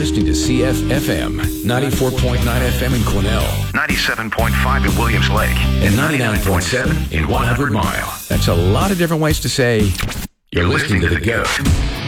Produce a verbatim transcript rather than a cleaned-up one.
listening to C F F M, ninety-four point nine F M in Quesnel, ninety-seven point five in Williams Lake, and ninety-nine point seven in one hundred Mile. That's a lot of different ways to say you're listening to The Goat.